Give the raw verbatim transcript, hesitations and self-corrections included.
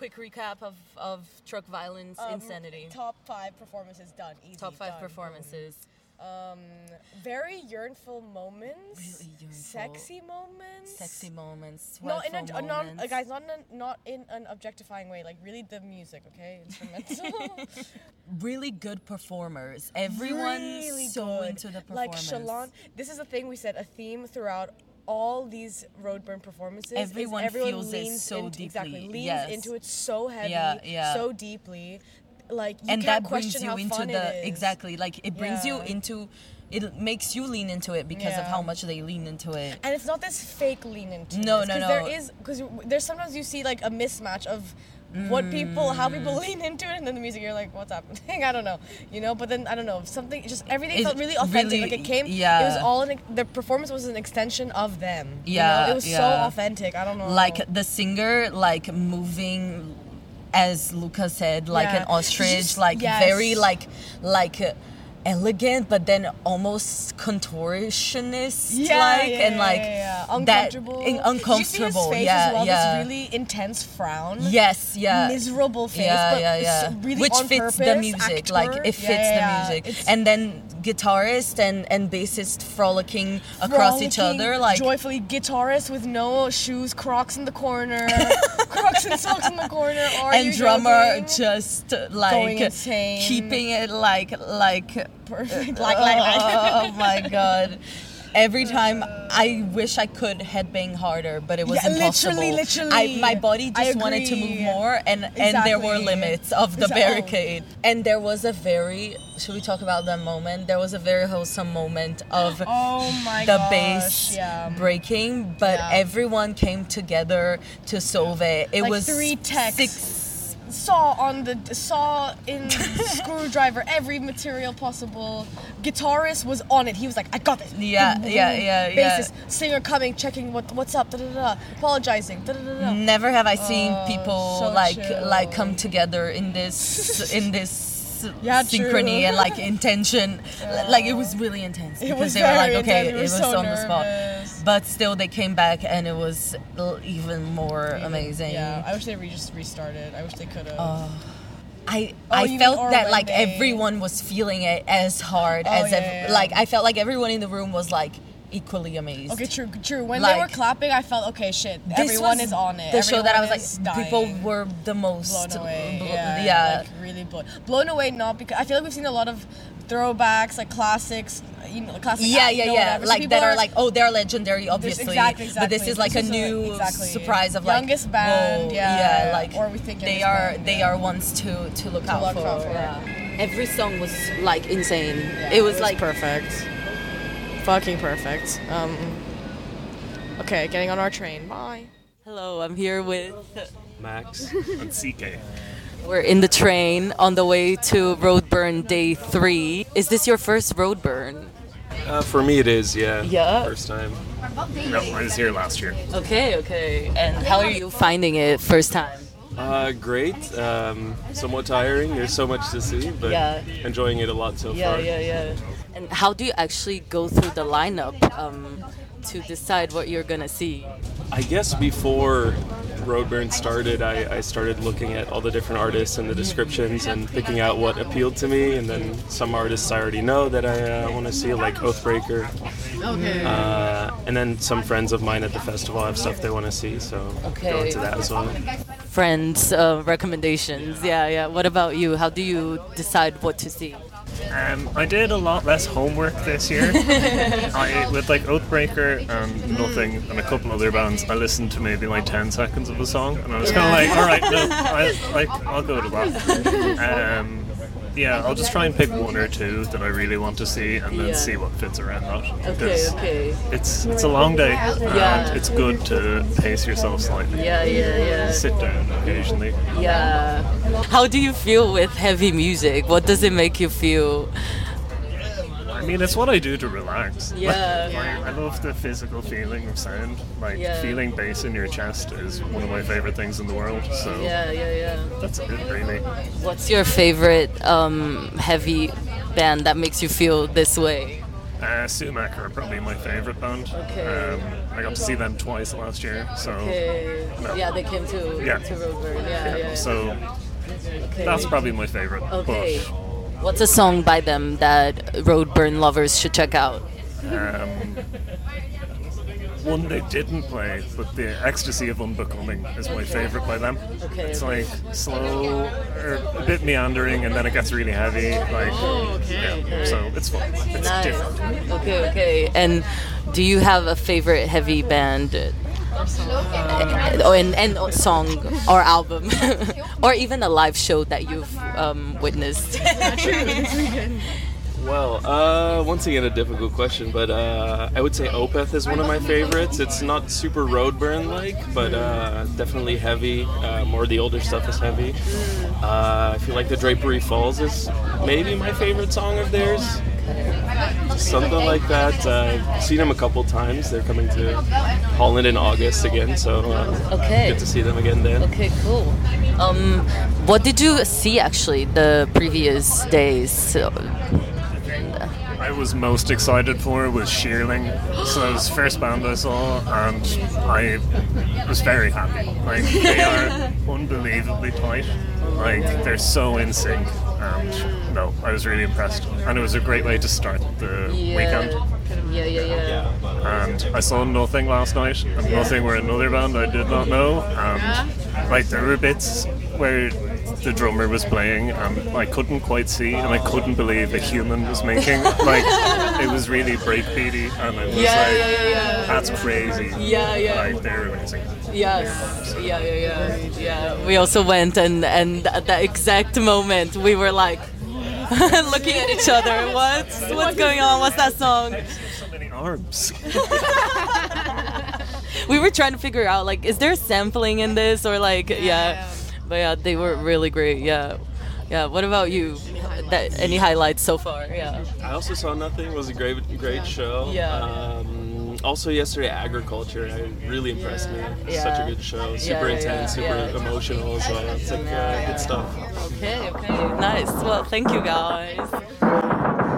quick recap of, of Truck Violence Um, Insanity. Top five performances done. Easy. Top five done. performances. Um, very yearnful moments. Really yearnful. Sexy moments. Sexy moments. No, in a, swellful a non, moments. uh, guys, not in a, not in an objectifying way. Like really, the music, okay, instrumental. Really good performers. Everyone really so good. into the Like performance. Shalon. This is the thing we said. A theme throughout all these Roadburn performances. is Everyone everyone feels it leans so into, Exactly, deeply, leans yes. into it so heavy, Yeah, yeah. so deeply. Like you and can't that brings question you how into fun the it is. exactly like it brings you Yeah. into it makes you lean into it because of Yeah. how much they lean into it. And it's not this fake lean into No, this, no, 'cause no. There is because there's sometimes you see like a mismatch of what people, how people Mm. lean into it, and then the music. You're like, what's happening? I don't know, you know. But then I don't know, something just everything It felt really authentic. really- like it came. yeah. It was all in the performance was an extension of them. you Yeah, know? It was so yeah. authentic. I don't know. Like the singer like moving, as Luca said, like Yeah. an ostrich, Just- like yes. very like like uh, elegant, but then almost contortionist Yeah, like yeah, and yeah, like yeah, yeah. that Uncomfortable. in- Did you see uncomfortable. his face yeah, as well? yeah. This really intense frown. Yes, yeah. Miserable face, yeah, but yeah, yeah. so really Which on fits the purpose, music, actor. like it fits Yeah, yeah, yeah. the music. It's And then guitarist and, and bassist frolicking across each frolicking, other, like joyfully, guitarist with no shoes, Crocs in the corner, Crocs and socks in the corner, are and you drummer joking? just uh, like Going insane. keeping it like like Perfect, like like like. oh my god. Every time I wish I could headbang harder, but it was Yeah, impossible. literally, literally. I, my body I just wanted to move agree. more, and, and there were Exactly. limits of the Exactly. barricade. And there was a very, should we talk about that moment? There was a very wholesome moment of Oh my the gosh, bass yeah. breaking, but Yeah. everyone came together to solve it. It Like was three techs. six. Saw on the saw in screwdriver, every material possible. Guitarist was on it. He was like, I got this. Yeah, yeah, yeah, yeah. Bassist, singer coming, checking what what's up, da da da, apologizing, da da da da. Never have I seen Oh, people so like chill. like come together in this in this Yeah, synchrony true. and like intention. Like it was really intense It because was they were like, very okay, intense. We it were was so on the spot. nervous. But still, they came back and it was l- even more amazing. Yeah, I wish they re- just restarted. I wish they could have. Oh. I Oh, I you mean felt or that when like they- everyone was feeling it as hard Oh, as yeah, ev- yeah, yeah. like I felt like everyone in the room was like equally amazed. Okay, true, true. When they were Like- clapping, I felt okay. Shit, This everyone was is on it. The show that I was Everyone like, is people dying. were the most blown away. blo- yeah, yeah. like really blown. Blown away, not because I feel like we've seen a lot of throwbacks, like classics, you know, classic. Yeah, you yeah, know, yeah. whatever. So Like people that are like, oh, they're legendary, obviously. exactly, But this exactly. is like This a is a- new exactly. surprise of like Youngest band, whoa, yeah. like Or we think they youngest are band, they yeah. are ones to to look out look for. out for. Yeah. Every song was like insane. Yeah, it was like perfect, fucking perfect. Um, okay, getting on our train. Bye. hello, I'm here with. Max and C K. We're in the train on the way to Roadburn Day Three. Is this your first Roadburn? Uh, for me, it is, yeah. Yeah. First time. No, I was here last year. Okay, okay. And how are you finding it first time? Uh, great. Um, somewhat tiring. There's so much to see, but Yeah. enjoying it a lot so Yeah, far. yeah, yeah. And how do you actually go through the lineup um, to decide what you're gonna see? I guess before Roadburn started, I, I started looking at all the different artists and the descriptions and picking out what appealed to me. And then some artists I already know that I uh, want to see, like Oathbreaker. Okay. Uh, and then some friends of mine at the festival have stuff they want to see, so Okay. go into that as well. Friends, uh, recommendations. Yeah, yeah. What about you? How do you decide what to see? Um, I did a lot less homework this year. I, with like Oathbreaker and Nothing and a couple other bands, I listened to maybe like ten seconds of a song, and I was kind of like, all right, no, I, like I'll go to that. Um, yeah, I'll just try and pick one or two that I really want to see, and then Yeah. see what fits around that. Okay, Because okay. It's it's a long day, and Yeah. it's good to pace yourself slightly. Yeah, yeah, yeah. Sit down occasionally. Yeah. How do you feel with heavy music? What does it make you feel? I mean, it's what I do to relax. Yeah. Like, I love the physical feeling of sound. Like, Yeah. feeling bass in your chest is one of my favorite things in the world. So Yeah, yeah, yeah. that's it, really. What's your favorite um, heavy band that makes you feel this way? Uh, Sumac are probably my favorite band. Okay. Um, I got to see them twice last year, so Okay. Yeah, they came to Yeah. to Roadburn. Yeah, yeah. yeah. so Okay. that's probably my favorite. Okay. What's a song by them that Roadburn lovers should check out? But um, one they didn't play, but the Ecstasy of Unbecoming is my favorite by them. Okay, It's okay. like slow, or a bit meandering, and then it gets really heavy. Like, yeah, so it's fun. It's Nice. different. Okay, okay. And do you have a favorite heavy band? Uh, or and, and song or album or even a live show that you've um, witnessed? Well, uh, once again, a difficult question, but uh, I would say Opeth is one of my favorites. It's not super Roadburn-like, but uh, definitely heavy. Uh, more of the older stuff is heavy. Uh, I feel like The Drapery Falls is maybe my favorite song of theirs. Something like that. Uh, I've seen them a couple times. They're coming to Holland in August again, so uh, Okay. good to see them again then. Okay, cool. Um, what did you see actually the previous days? So, I was most excited for was Shearling. So that was the first band I saw, and I was very happy. Like, they are unbelievably tight. Like, they're so in sync. And no, I was really impressed. And it was a great way to start the weekend. Yeah, yeah, yeah. And I saw Nothing last night, and Nothing were another band I did not know. And like, there were bits where the drummer was playing and I couldn't quite see, and I couldn't believe a human was making. Like, it was really breakbeaty, and it was Yeah, like, yeah, yeah, yeah. that's crazy. Yeah, yeah. Like, they're amazing. Yes. Yeah, yeah, yeah. Yeah. We also went, and and at that exact moment we were like looking at each other. What's what's going on? What's that song? So many arms. We were trying to figure out, like, is there sampling in this, or like, yeah. But yeah, they were really great. Yeah. Yeah. What about you? That any highlights so far? Yeah. I also saw Nothing. It was a great, great show. Yeah. Um, also yesterday, Agriculture. It really impressed me. Yeah. Such a good show. Super yeah, intense, yeah, super yeah. emotional. So it's like uh, good stuff. Okay. Okay. Nice. Well, thank you guys.